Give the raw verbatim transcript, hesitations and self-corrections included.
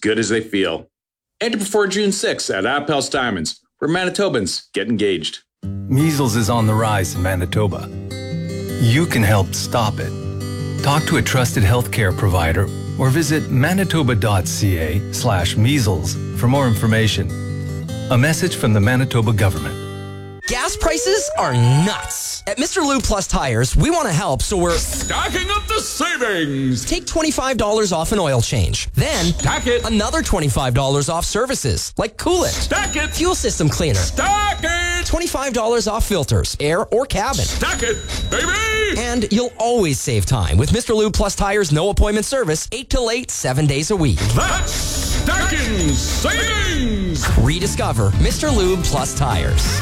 good as they feel. Enter before June sixth at Appel's Diamonds, where Manitobans get engaged. Measles is on the rise in Manitoba. You can help stop it. Talk to a trusted healthcare provider or visit manitoba.ca slash measles for more information. A message from the Manitoba government. Gas prices are nuts. At Mister Lube Plus Tires, we want to help, so we're stacking up the savings. Take twenty-five dollars off an oil change. Then stack it. Another twenty-five dollars off services, like coolant. Stack it. Fuel system cleaner. Stack it. twenty-five dollars off filters, air or cabin. Stack it, baby. And you'll always save time with Mister Lube Plus Tires no appointment service, eight till eight, seven days a week. That's stacking savings. Rediscover Mister Lube Plus Tires.